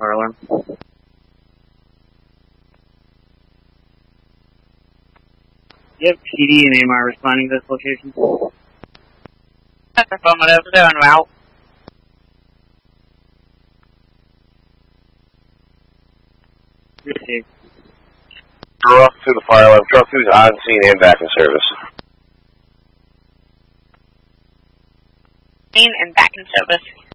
fire alarm. Yep, PD and AMR responding to this location. Affirmative, they're en route. Received. Truck to the fire alarm. Truck 2's on scene and back in service. And back in service.